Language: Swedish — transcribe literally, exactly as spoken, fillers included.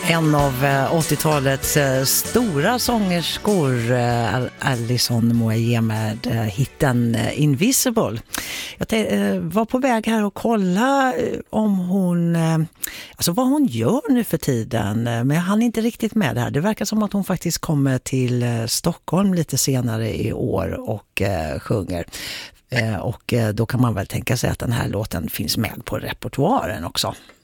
En av åttiotalets stora sångerskor, Alison Moyet, med hitten Invisible. Jag var på väg här och kolla om hon, alltså vad hon gör nu för tiden, men jag hann inte riktigt med det här. Det verkar som att hon faktiskt kommer till Stockholm lite senare i år och sjunger. Och då kan man väl tänka sig att den här låten finns med på repertoaren också.